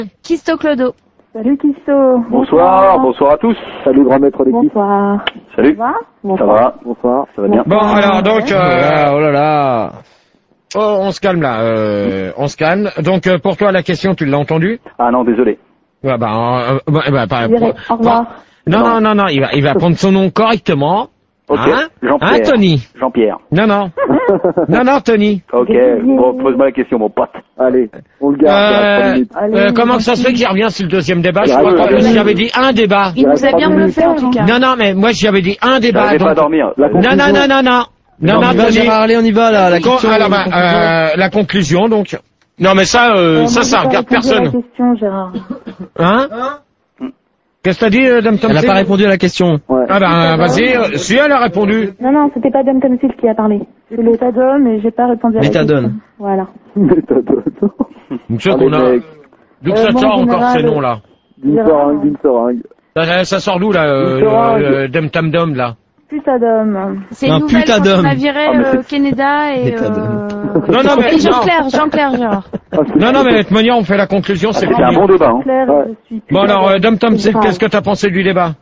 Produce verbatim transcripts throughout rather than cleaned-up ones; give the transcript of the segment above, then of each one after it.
Kisto Clodo. Salut Kisto. Bonsoir, bonsoir à tous. Salut grand maître d'équipe. Bonsoir. Salut. Ça va? Bonsoir. Ça va. Bonsoir. Ça va bien. Bon, alors donc, euh, oh là là. Oh, on se calme là, euh, on se calme. Donc euh, pour toi la question, tu l'as entendue? Ah non, désolé. Ouais, bah, euh, bah, bah, bah, Je dirais au revoir. non, non, non, non, il va, il va prendre son nom correctement. Ok. Hein, Jean-Pierre. hein, Tony? Jean-Pierre. Non, non. non, non, Tony. Ok. Bon, pose-moi la question, mon pote. Allez, on le Euh, garde. euh, comment que ça se fait qu'il revient sur le deuxième débat? Je Ouais, crois ouais, que ouais. j'avais dit un débat. Il nous a bien bluffé en tout cas. Non, non, mais moi j'avais dit un débat. J'arrivais donc- pas à dormir. La Non, conclusion. non, non, non, non. Non, non, on y va, Tony. Gérard, allez, on y va, là, la Con- question. alors, bah, la conclusion. euh, la conclusion, donc. Non, mais ça, euh, Euh, ça, moi, ça j'ai pas regarde répondu à personne. la question, Gérard. Hein? Qu'est-ce que t'as dit, euh, Dame Tom Elle n'a Sil pas répondu à la question. Ouais. Ah ben, vas-y, euh, si elle a répondu. Non, non, c'était pas Dom Tomsil qui a parlé. C'est le Méthadone, mais j'ai pas répondu à la Méthadone. question. Voilà. Méthadone. Monsieur Allez, qu'on a. mec. D'où Euh, ça moi, sort en encore général, ces noms-là? D'une seringue, d'une seringue. Ça, ça sort d'où, là, euh, Une seringue. le, le Dame Tam Dom, là? Putadome. C'est Un une nouvelle putain quand d'homme. on a viré Ah, mais euh, c'est- Canada et, Putain euh, d'homme. Non, non, mais. et Jean-Claire, Jean-Claire Gérard. Ah, c'est- Non, non, mais de toute manière, on fait la conclusion, c'est C'était un fini. bon débat, hein. Claire, Ouais. je suis Bon, alors, euh, Dame Tom Sil, Grave. qu'est-ce que t'as pensé du débat?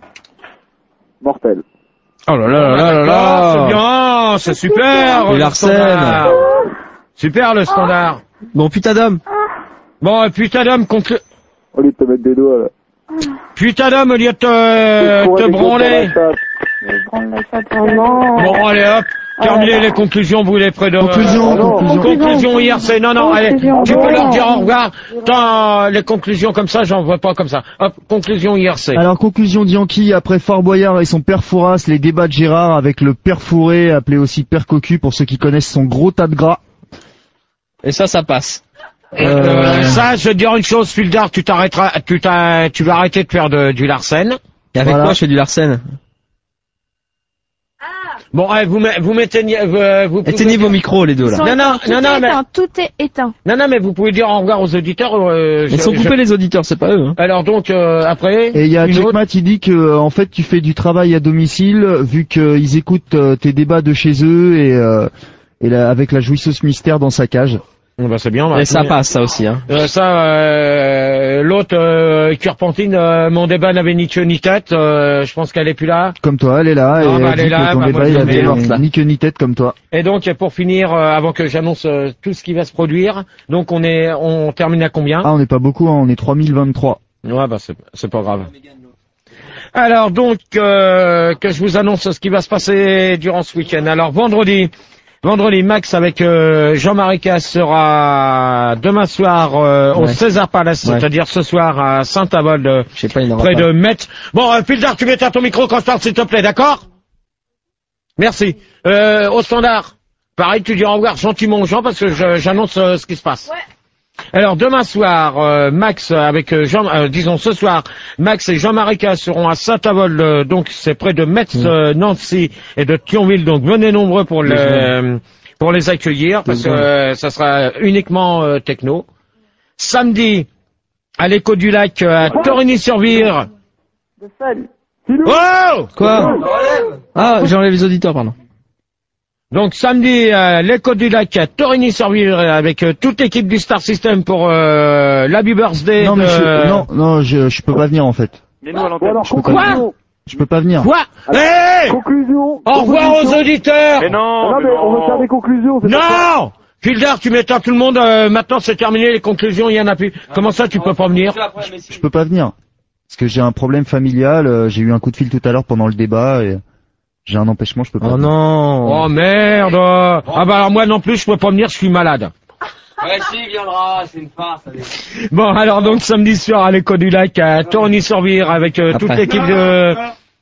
Mortel. Oh là là là là là là, c'est là. bien, c'est super. Et le Larsen. standard. Super le standard. Bon, putain d'homme. Bon, et putain d'homme, conclu... Au lieu de te mettre des doigts, là. putain d'homme, au lieu de te, Courais te des gosses dans branler. la chatte. Je prends la chatte. Oh non. Bon, allez hop, terminez les conclusions, vous les près de... Conclusion, Ah non. conclusion. Conclusion I R C, non, non, allez, Conclusion. tu peux Non. leur dire au revoir. Tant, les conclusions comme ça, j'en vois pas comme ça. Hop, conclusion I R C. Alors, conclusion de Yankee, après Fort Boyard et son père Fouras, les débats de Gérard avec le père Fourré, appelé aussi père Cocu pour ceux qui connaissent son gros tas de gras. Et ça, ça passe. Euh, ça, je vais te dire une chose, Fildar, tu t'arrêteras, tu t'as, tu vas arrêter de faire de, du Larsen. Et avec Voilà. quoi je fais du Larsen? Bon, allez, vous, met- vous mettez, vous, vous pouvez- Éteignez vos micros, les deux, Ils là. sont Non, non, éteints, non, tout non, est mais- éteint, tout est éteint. Non, non, mais vous pouvez dire au revoir aux auditeurs. Euh, je- Ils sont je- coupés, les auditeurs, c'est pas eux, hein. Alors donc, euh, après, Et il y a une autre. Checkmat, il dit que, euh, en fait, tu fais du travail à domicile, vu qu'ils écoutent euh, tes débats de chez eux et, euh, et la- avec la jouisseuse mystère dans sa cage. Bon, bah, c'est bien. on va Et ça finir. passe, ça aussi, hein. Euh, ça, euh, l'autre, euh, Curpentine, euh, mon débat n'avait ni queue ni tête. Euh, je pense qu'elle est plus là. Comme toi, elle est là, Ah, et bah, elle elle dit est là, que ton bah, débat, moi, il je avait mets- euh, ni queue ni tête comme toi. Et donc, pour finir, euh, avant que j'annonce euh, tout ce qui va se produire, donc on est, on termine à combien? Ah, on n'est pas beaucoup, hein, on est trois mille vingt-trois. Ouais, bah c'est, c'est pas grave. Alors donc, euh, que je vous annonce ce qui va se passer durant ce week-end. Alors vendredi, vendredi, Max avec euh, Jean-Marie Casse sera demain soir euh, au Ouais. César Palace, Ouais. c'est-à-dire ce soir à Saint-Avold, euh, Je sais pas, il n'aura près pas. de Metz. Bon, euh, Pildar, tu mets à ton micro quand je parle, s'il te plaît, d'accord? Merci. Euh, au standard, pareil, tu dis au revoir gentiment aux gens parce que je- j'annonce euh, ce qui se passe. Alors demain soir, euh, Max avec euh, Jean, euh, disons ce soir, Max et Jean-Marie Casse seront à Saint-Avold, euh, donc c'est près de Metz, euh, Nancy et de Thionville. Donc venez nombreux pour le euh, pour les accueillir parce que euh, ça sera uniquement euh, techno. Samedi, à l'écho du lac euh, à Torigny-sur-Vire. De seul. Oh! Quoi? Ah, j'enlève les auditeurs, pardon. Donc samedi, à l'écho du lac à Torigny-sur-Vire avec euh, toute l'équipe du Star System pour euh, l'Happy Birthday. Non, mais de- je, non, non, je, je peux pas venir, en fait. Mais nous, à l'antenne. Je peux pas Quoi? venir. Je peux pas venir. Quoi? Hey! Conclusion. Au revoir aux auditeurs! Mais non, mais on veut faire des conclusions. Non! Fildar, tu m'éteins tout le monde, euh, maintenant c'est terminé, les conclusions, il y en a plus. Comment ça, tu peux pas venir? Je peux pas venir. Parce que j'ai un problème familial, euh, j'ai eu un coup de fil tout à l'heure pendant le débat, et j'ai un empêchement, je peux pas Oh venir. non. Oh merde! Ah bah alors moi non plus, je peux pas venir, je suis malade. Ouais, si, il viendra, c'est une farce, allez. Bon, alors donc samedi soir à l'écho du lac à Torigny-sur-Vire avec euh, toute Après. l'équipe de...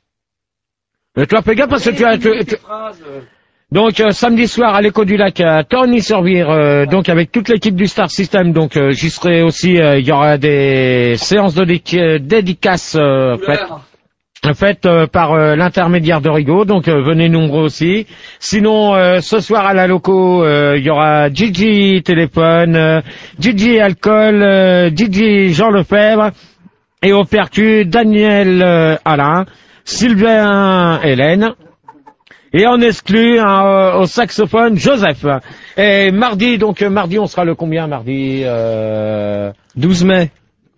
Euh, toi, fais gaffe parce que tu as... tu- tu- Donc euh, samedi soir à l'écho du lac à Torigny-sur-Vire, euh, donc avec toute l'équipe du Star System, donc euh, j'y serai aussi, euh, il y aura des séances de dé- dédicaces euh, faites, faites euh, par euh, l'intermédiaire de Rigaud, donc euh, venez nombreux aussi. Sinon euh, ce soir à la loco, euh, il y aura Gigi Téléphone, euh, Gigi Alcool, euh, Gigi Jean Lefebvre, et au percu Daniel euh, Alain, Sylvain Hélène. Et on exclut hein, euh, au saxophone Joseph. Et mardi, donc euh, mardi, on sera le combien mardi euh... douze mai.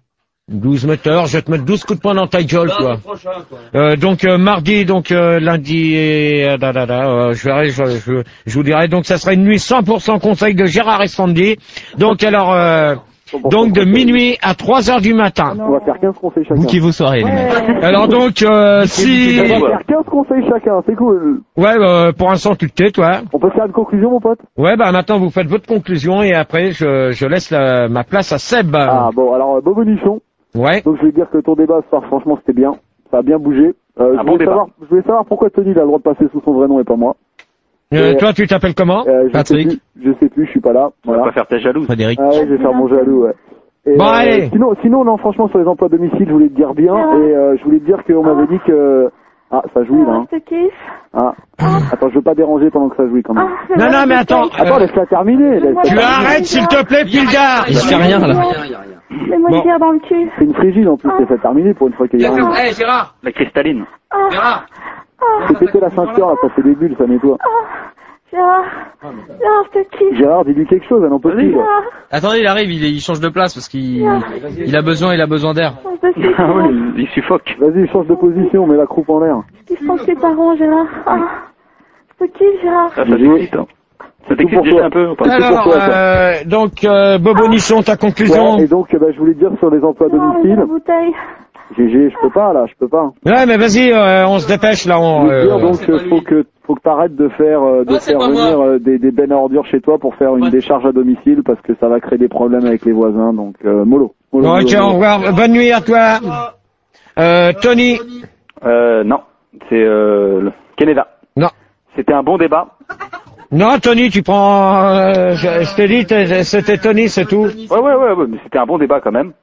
douze moteurs, je vais te mettre douze coups de poing dans ta gueule, Non, quoi. le prochain, quoi. Euh, donc euh, mardi, donc euh, lundi et euh, da, da, da, euh, je verrai, je, je, je vous dirai. Donc ça sera une nuit cent pour cent conseil de Gérard et Sandy. Donc alors, euh, donc de minuit à trois heures du matin. On va faire quinze conseils chacun. Vous qui vos soirées, les mecs. Alors donc euh, si, On va faire quinze conseils chacun, c'est cool. ouais, euh, pour l'instant tu te tais, toi. On peut faire une conclusion, mon pote? Ouais, bah maintenant vous faites votre conclusion et après je, je laisse la, ma place à Seb. Ah bon, alors euh, Bobo Nichon. Ouais. Donc je vais dire que ton débat ce soir, franchement, c'était bien. Ça a bien bougé. Euh, je, bon voulais débat. savoir, je voulais savoir pourquoi Tony il a le droit de passer sous son vrai nom et pas moi. Euh, Et- toi tu t'appelles comment? Euh, je Patrick. Sais plus, je sais plus, je suis pas là. On va Voilà. pas faire ta jalouse. Frédéric. Ah ouais, je vais faire mon jaloux, ouais. Et, Bon, euh, allez. Sinon, sinon, non, franchement, sur les emplois à domicile, je voulais te dire bien. Et euh, je voulais te dire qu'on m'avait dit que... Ah, ça jouit, là. Hein. Je te kiffe. Ah. Attends, je veux pas déranger pendant que ça jouit, quand même. Ah, c'est Non, vrai, non, mais je attends. t'aime. Attends, laisse-la terminer. laisse-la Tu terminer. arrêtes s'il te plaît, Pilgard. Il se fait rien, là. Rien, y a rien. Mets-moi Bon. une bière dans le cul. C'est une frigide, en plus, laisse-la terminer pour une fois qu'il y a rien. Eh, Gérard, La cristalline. Gérard. J'ai pété la ceinture, là, ça fait des bulles, ça nettoie. Gérard, Gérard, je te kiffe. Gérard, dis-lui quelque chose, elle n'en peut plus, là. Gérard, Attendez, il arrive, il, il change de place parce qu'il il a besoin, il a besoin d'air. je te kiffe. Ah oui, il suffoque. Vas-y, change de position, mets la croupe en l'air. Je kiffe tes parents, Gérard. Ah, je te kiffe, Gérard. Ça, ça t'excite, hein. Ça tout pour t'excite déjà toi. un peu ou pas? C'est pour Alors, toi, ça. euh, donc euh, Bobo Nisson, ta conclusion? Ouais, et donc, bah, je voulais te dire sur les emplois à Gérard, domicile. la bouteille. G G, je peux pas, là, je peux pas. Ouais, mais vas-y, euh, on se dépêche là. Je On, veux te dire, euh, donc, c'est pas euh, faut lui. que, faut que t'arrêtes de faire, euh, de Ah, c'est faire pas venir moi. euh, des, des bennes à ordures chez toi pour faire une Ouais. décharge à domicile parce que ça va créer des problèmes avec les voisins, donc, euh, mollo. mollo, Bon, mollo, ok, au mollo. revoir. Bonne nuit à toi. Euh, Tony. Euh, non. C'est, euh, le- Canada. Non. C'était un bon débat. Non, Tony, tu prends. Euh, je je t'ai dit, t'es- c'était Tony, c'est tout. Ouais, ouais, ouais, ouais, mais c'était un bon débat quand même.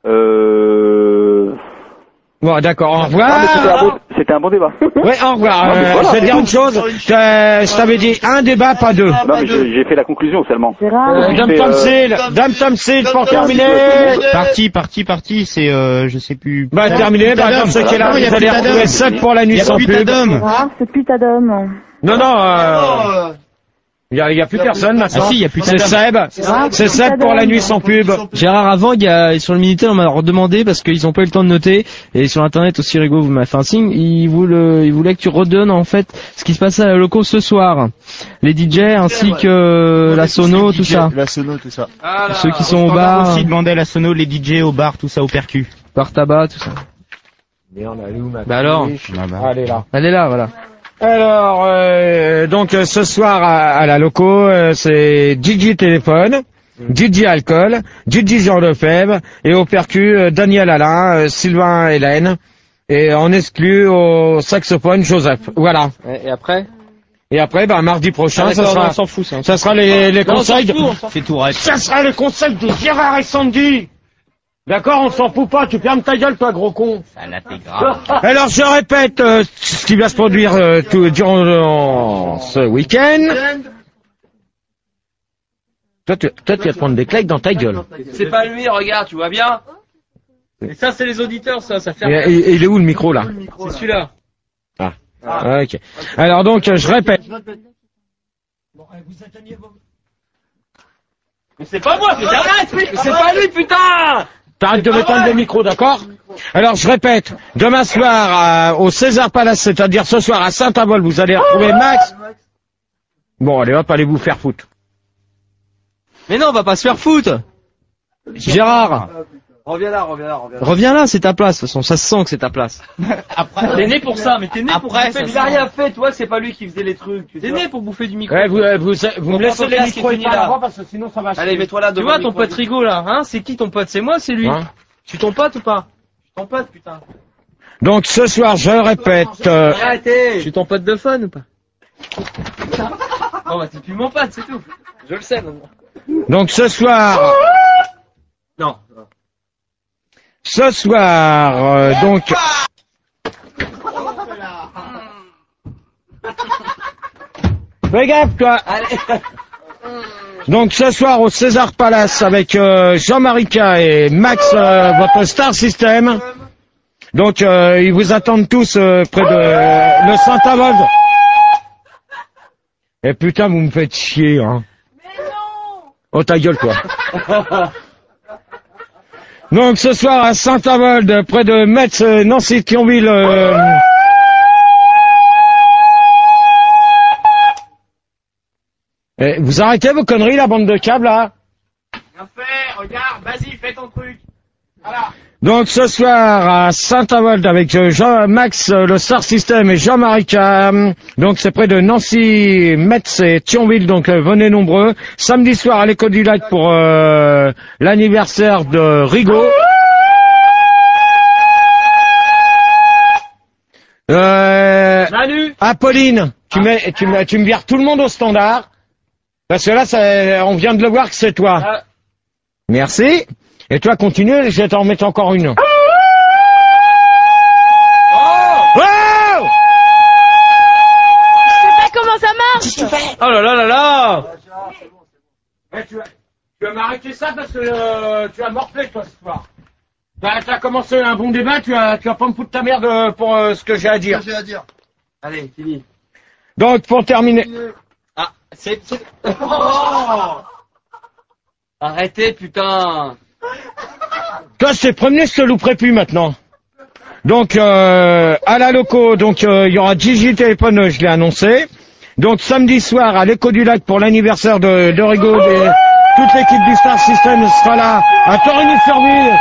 Euh... Bon, d'accord. Au Ah, mais c'était un revoir. bon, c'était un bon débat. Ouais, au revoir. Ah, mais Euh, voilà, je vais te dire c'est une chose. Je je t'avais dit un débat, pas deux. Non, mais j'ai j'ai fait la conclusion seulement. Gérard, Euh, Dame c'est, Tom euh, Seal, Dame Tom Seal pour terminer. Parti, parti, parti, c'est, euh, je sais plus. Bah, terminé. Bah, dans ce cas-là, Non, y a vous allez plus retrouver d'Adam. Seb pour la nuit Il y a sans plus pub. d'Adam. Gérard, c'est putain d'homme. Non, non, euh, il y a, il y a plus personne maintenant. Ah si, il y a plus C'est Seb. C'est Seb pour la nuit sans pub. Gérard, avant, il y a, sur le Minitel, on m'a redemandé parce qu'ils ont pas eu le temps de noter. Et sur Internet aussi, Rigo, vous m'avez fait un signe. Il voulait, il voulait que tu redonnes, en fait, ce qui se passait à la loco ce soir. Les D J ainsi que la sono, tout ça. La sono, tout ça. Ah, là. Ceux qui sont au On bar, aussi demandé à la sono, les D J au bar, tout ça au percu. bar tabac, tout ça. Bah alors, Allez là. elle est là, voilà. Alors, euh, donc euh, ce soir à, à la loco, euh, c'est Gigi Téléphone, Gigi Alcool, Gigi Jean Lefebvre, et au percu, euh, Daniel Alain, euh, Sylvain Hélène, et on exclut au saxophone Joseph. Voilà. Et après? Et après, bah, mardi prochain, Ah, ça d'accord, sera, non, on s'en fout, ça. ça sera les, les conseils de, C'est tout reste. ça sera les conseils de Gérard et Sandy. D'accord, on s'en fout pas, tu fermes ta gueule, toi, gros con. Alors, je répète euh, ce qui va se produire euh, tout, durant euh, ce week-end. Toi, tu, toi, tu vas te prendre des claques dans ta gueule. C'est pas lui, regarde, tu vois bien. Et ça, c'est les auditeurs, ça, ça fait Et, et- il est où le micro, là? C'est celui-là. Ah, ok. Alors, donc, euh, je répète. Mais c'est pas moi, mais j'arrête, mais c'est pas lui, putain. T'arrêtes de m'éteindre le micro, d'accord? Alors, je répète. Demain soir, euh, au César Palace, c'est-à-dire ce soir à Saint-Avold, vous allez retrouver Max. Bon, allez hop, allez vous faire foutre. Mais non, on va pas se faire foutre. Gérard, Reviens là, reviens là, reviens là. reviens là, c'est ta place, de toute façon, ça se sent que c'est ta place. T'es né pour ça, mais t'es né pour Après, bouffer. ça Il a sent- rien fait, toi, c'est pas lui qui faisait les trucs. T'es né pour bouffer du micro. Ouais, vous, euh, vous, vous me On laissez prend ton les casque micros et et finis pas là. avant parce que sinon ça va chier. Allez, mets-toi là Tu devant vois le ton micro. pote Rigo là, hein? C'est qui ton pote? C'est moi, c'est lui. Hein Je suis ton pote ou pas? Je suis ton pote, putain. Donc ce soir, je répète, euh, Je Arrêtez. suis ton pote de fun ou pas? Bon, bah, c'est plus mon pote, c'est tout. Je le sais, maintenant. donc ce soir, Non. ce soir, euh, donc, fais gaffe toi. Donc ce soir au César Palace avec euh, Jean-Marie K et Max, euh, votre Star System. Donc euh, ils vous attendent tous euh, près de euh, le Saint-Avold. Et putain, vous me faites chier, hein. Oh ta gueule, toi. Donc ce soir à Saint-Avold, près de Metz, euh, Nancy, Thionville. Euh... Eh, vous arrêtez vos conneries, la bande de câbles, là? Bien fait, regarde, vas-y, fais ton truc. Voilà. Donc ce soir à Saint-Avold avec euh, Jean-Max, euh, le Star System et Jean-Marie Cam. Donc c'est près de Nancy, Metz et Thionville, donc euh, venez nombreux. Samedi soir à l'École du Lac pour euh, l'anniversaire de Rigaud. Euh, Manu. Apolline, tu mets, tu mets, tu me vires tout le monde au standard. Parce que là, ça, on vient de le voir que c'est toi. Ah. Merci. Et toi, continue, je vais t'en remettre encore une. Oh. Wow! Je sais pas comment ça marche. Oh là là là là. Eh, tu vas, tu vas m'arrêter ça parce que euh, tu as morflé toi ce soir. T'as, t'as commencé un bon débat, tu vas, tu vas pas me foutre ta merde euh, pour euh, ce que j'ai à dire. J'ai à dire. Allez, fini. Donc pour terminer. Ah, c'est... c'est- Oh. Arrêtez, putain. Toi, je t'ai promené, je te louperai plus maintenant. Donc euh, à la loco, donc il euh, y aura Gigi Téléphone, je l'ai annoncé. Donc samedi soir à l'Écho du Lac pour l'anniversaire de, de Rigaud, et toute l'équipe du Star System sera là à Torigny-sur-Ville.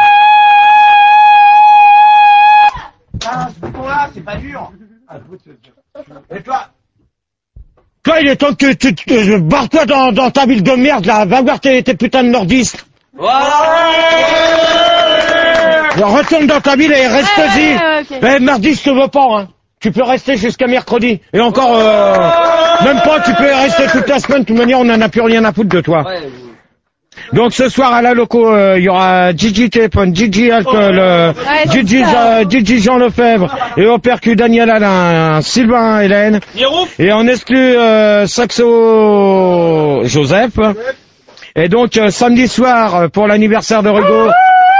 Ah, ce bouton-là, c'est pas dur. Et toi Toi, il est temps que tu te barre-toi dans, dans ta ville de merde, là. Va voir tes, tes putains de nordistes. Voilà. Alors, retourne dans ta ville et reste-y. Ouais, ouais, ouais, ok. Eh, mardi, je te veux pas, hein. Tu peux rester jusqu'à mercredi. Et encore, euh, même pas, tu peux rester toute la semaine. De toute manière, on en a plus rien à foutre de toi. Ouais. Donc, ce soir, à la loco, il euh, y aura Gigi Téléphone, Gigi Alcool, euh, Ouais, Gigi, ça. euh, Gigi Jean Lefebvre, et au percu Daniel Alain, Sylvain Hélène. Et on exclut euh, Saxo Joseph. Et donc euh, samedi soir euh, pour l'anniversaire de Rigaud.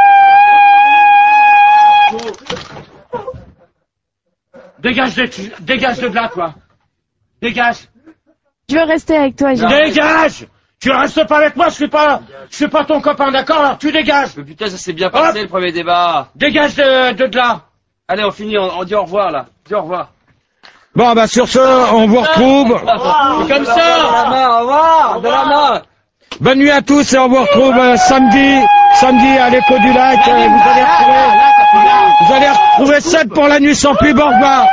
Dégage de, dégage de là, toi. Dégage. Je veux rester avec toi, Jean. Dégage. Tu restes pas avec moi, je suis pas, je suis pas ton copain, d'accord? Alors tu dégages. Mais putain, ça s'est bien passé, Hop. le premier débat. Dégage de, de, de là. Allez, on finit, on, on dit au revoir, là. Dis au revoir. Bon, bah sur ce, on vous retrouve. C'est comme ça. De la main, au revoir. De la main. Bonne nuit à tous et on vous retrouve euh, samedi, samedi à l'Écho du Lac. Euh, vous allez retrouver, vous allez retrouver sept pour la nuit sans pub. Au revoir.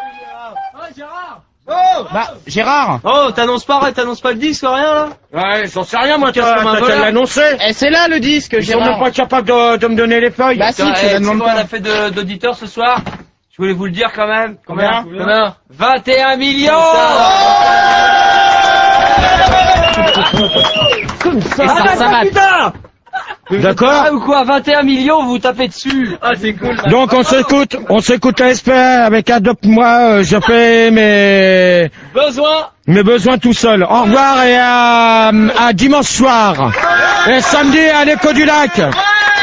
Bah, Gérard. Oh, t'annonces pas, t'annonces pas le disque, rien, là? Ouais, j'en sais rien, moi, Qu'est-ce t'as qu'on m'a t'as volé qu'à l'annoncer. Eh, c'est là le disque, Ils sont même Gérard. pas capables de, de me donner les feuilles. Bah si, Putain, tu eh, la tu sais demandes quoi on pas. a fait de- d'auditeurs ce soir? Je voulais vous le dire quand même. Combien Combien vingt et un millions. Comme ça. Et ça, ça va. Putain. D'accord. Ah, ou quoi, vingt et un millions, vous vous tapez dessus. Ah, c'est cool. Donc on s'écoute, on s'écoute à S P A avec Adopte-moi, euh, je fais mes, Besoin. mes besoins tout seul. Au revoir et à, à dimanche soir. Et samedi à l'Écho du Lac. Un,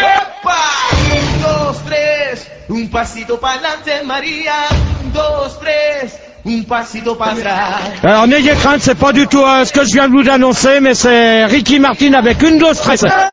dos, tres, un pasito pa'lante, Maria. Un, dos, tres, un pasito para atrás. Alors n'ayez crainte, c'est pas du tout euh, ce que je viens de vous annoncer, mais c'est Ricky Martin avec une dose stress.